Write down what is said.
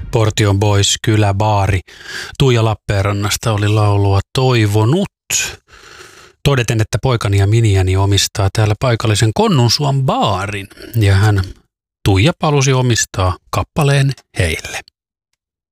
Portion Boys kyläbaari Tuija Lappeenrannasta oli laulua toivonut. Todeten, että poikani ja miniäni omistaa täällä paikallisen Konnunsuon baarin ja Tuija palusi omistaa kappaleen heille.